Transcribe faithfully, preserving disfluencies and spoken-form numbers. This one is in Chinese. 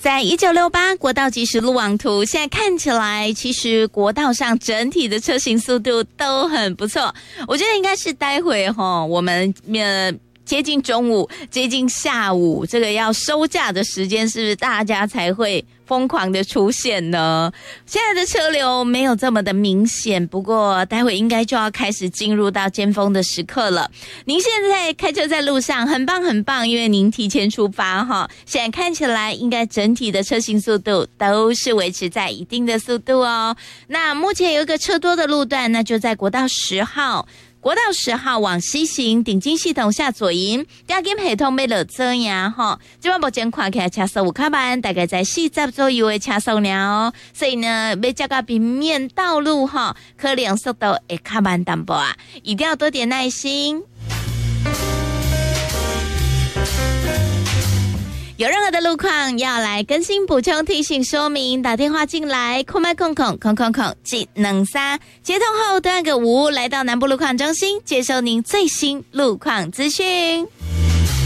在一九六八国道即时路网图，现在看起来其实国道上整体的车行速度都很不错，我觉得应该是待会齁我们呃接近中午接近下午这个要收假的时间，是不是大家才会疯狂的出现呢？现在的车流没有这么的明显，不过待会应该就要开始进入到尖峰的时刻了。您现在开车在路上很棒很棒，因为您提前出发哈，现在看起来应该整体的车行速度都是维持在一定的速度哦。那目前有一个车多的路段，那就在国道十号。国道十号往西行，顶金系统下左营，加金系统要落车呀哈。这边目前看起来车速有较慢，大概在四十左右的车速了哦。所以呢，要这个平面道路哈，可能速度会较慢淡薄啊，一定要多点耐心。有任何的路况要来更新补充提醒说明，打电话进来空麦空空空空空技能三接通后端个五来到南部路况中心接收您最新路况资讯。